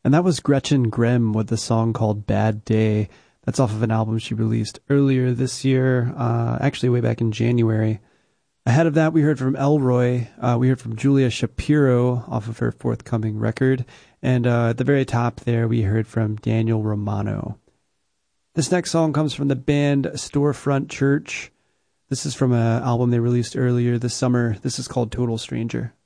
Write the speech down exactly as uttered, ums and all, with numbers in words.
And that was Gretchen Grimm with the song called Bad Day. That's off of an album she released earlier this year, uh, actually way back in January. Ahead of that, we heard from Elroy. Uh, we heard from Julia Shapiro off of her forthcoming record. And uh, at the very top there, we heard from Daniel Romano. This next song comes from the band Storefront Church. This is from an album they released earlier this summer. This is called Total Stranger.